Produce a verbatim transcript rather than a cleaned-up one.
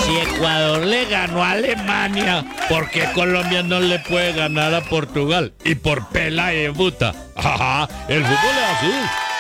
Si Ecuador le ganó a Alemania, ¿por qué Colombia no le puede ganar a Portugal? Y por pela y buta. Ajá, el fútbol es así.